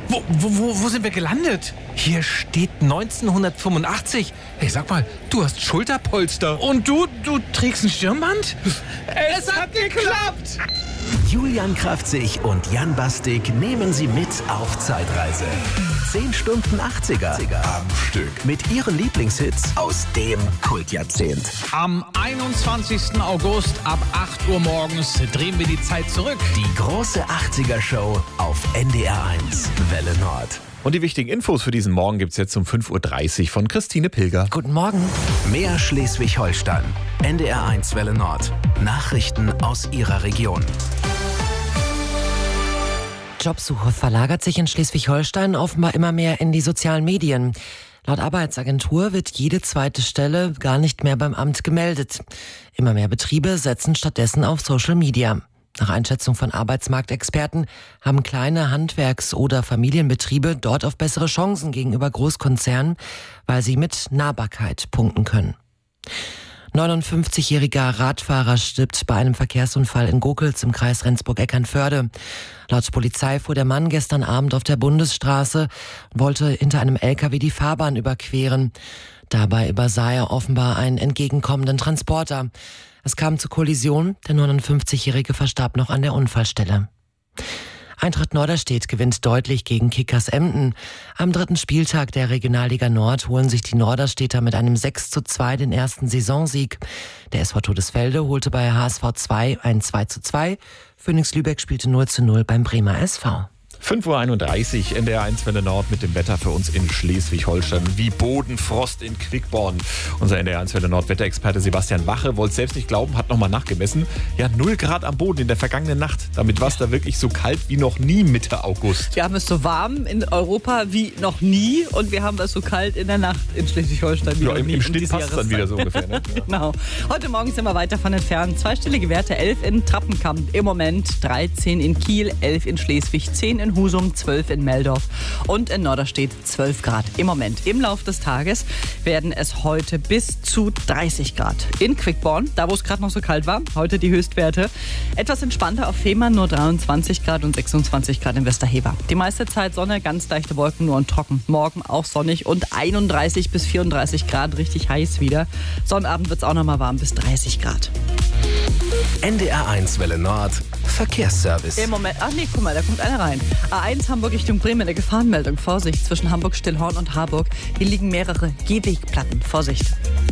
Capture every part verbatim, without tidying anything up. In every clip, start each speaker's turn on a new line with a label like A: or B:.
A: Wo, wo, wo, wo sind wir gelandet? Hier steht neunzehnhundertfünfundachtzig. Hey, sag mal, du hast Schulterpolster. Und du, du trägst ein Stirnband? Es, es hat geklappt!
B: Julian Kraftzig und Jan Bastik nehmen Sie mit auf Zeitreise. Zehn Stunden achtziger am Stück mit Ihren Lieblingshits aus dem Kultjahrzehnt.
A: Am einundzwanzigsten August ab acht Uhr morgens drehen wir die Zeit zurück.
B: Die große achtziger-Show auf N D R eins, Welle Nord.
C: Und die wichtigen Infos für diesen Morgen gibt's jetzt um fünf Uhr dreißig von Christine Pilger.
D: Guten Morgen.
B: Mehr Schleswig-Holstein. N D R eins, Welle Nord. Nachrichten aus Ihrer Region.
D: Jobsuche verlagert sich in Schleswig-Holstein offenbar immer mehr in die sozialen Medien. Laut Arbeitsagentur wird jede zweite Stelle gar nicht mehr beim Amt gemeldet. Immer mehr Betriebe setzen stattdessen auf Social Media. Nach Einschätzung von Arbeitsmarktexperten haben kleine Handwerks- oder Familienbetriebe dort auf bessere Chancen gegenüber Großkonzernen, weil sie mit Nahbarkeit punkten können. neunundfünfzigjähriger Radfahrer stirbt bei einem Verkehrsunfall in Gokels im Kreis Rendsburg-Eckernförde. Laut Polizei fuhr der Mann gestern Abend auf der Bundesstraße und wollte hinter einem L K W die Fahrbahn überqueren. Dabei übersah er offenbar einen entgegenkommenden Transporter. Es kam zur Kollision, der neunundfünfzigjährige verstarb noch an der Unfallstelle. Eintracht Norderstedt gewinnt deutlich gegen Kickers Emden. Am dritten Spieltag der Regionalliga Nord holen sich die Norderstedter mit einem sechs zu zwei den ersten Saisonsieg. Der S V Todesfelde holte bei H S V zwei ein zwei zu zwei. Phoenix Lübeck spielte null zu null beim Bremer S V.
C: fünf Uhr einunddreißig, N D R eins Welle Nord mit dem Wetter für uns in Schleswig-Holstein. Wie Bodenfrost in Quickborn. Unser N D R eins Welle Nord Wetterexperte Sebastian Wache wollte es selbst nicht glauben, hat nochmal nachgemessen. Ja, null Grad am Boden in der vergangenen Nacht. Damit war es da wirklich so kalt wie noch nie Mitte August.
E: Wir haben es so warm in Europa wie noch nie und wir haben es so kalt in der Nacht in Schleswig-Holstein wie
C: Ja,
E: noch
C: im,
E: nie.
C: im Schnitt passt es dann wieder so ungefähr. Ne?
E: Genau. Heute Morgen sind wir weit davon entfernt. Zweistellige Werte, elf in Trappenkamp im Moment, dreizehn in Kiel, elf in Schleswig, zehn in Husum, zwölf in Meldorf und in Norderstedt zwölf Grad im Moment. Im Laufe des Tages werden es heute bis zu dreißig Grad. In Quickborn, da wo es gerade noch so kalt war, heute die Höchstwerte. Etwas entspannter auf Fehmarn, nur dreiundzwanzig Grad und sechsundzwanzig Grad in Westerhever. Die meiste Zeit Sonne, ganz leichte Wolken, nur und trocken. Morgen auch sonnig und einunddreißig bis vierunddreißig Grad, richtig heiß wieder. Sonnabend wird es auch noch mal warm, bis dreißig Grad.
B: N D R eins Welle Nord Verkehrsservice.
E: Im Moment, ach nee, guck mal, da kommt einer rein. A eins Hamburg Richtung Bremen, eine Gefahrenmeldung. Vorsicht, zwischen Hamburg-Stillhorn und Harburg. Hier liegen mehrere Gehwegplatten. Vorsicht.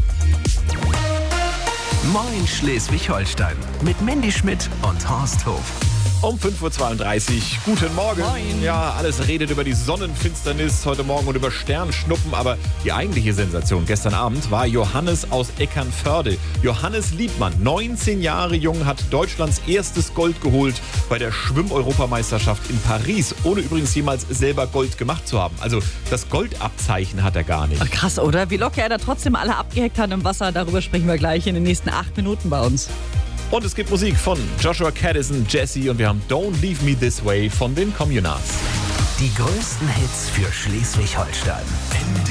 B: Moin Schleswig-Holstein mit Mandy Schmidt und Horst Hof.
C: Um fünf Uhr zweiunddreißig, guten Morgen.
E: Moin.
C: Ja, alles redet über die Sonnenfinsternis heute Morgen und über Sternschnuppen, aber die eigentliche Sensation gestern Abend war Johannes aus Eckernförde. Johannes Liebmann, neunzehn Jahre jung, hat Deutschlands erstes Gold geholt bei der Schwimm-Europameisterschaft in Paris, ohne übrigens jemals selber Gold gemacht zu haben. Also das Goldabzeichen hat er gar nicht.
E: Ach, krass, oder? Wie locker er da trotzdem alle abgeheckt hat im Wasser, darüber sprechen wir gleich in den nächsten acht Minuten bei uns.
C: Und es gibt Musik von Joshua Caddison, Jesse und wir haben Don't Leave Me This Way von den Communards.
B: Die größten Hits für Schleswig-Holstein.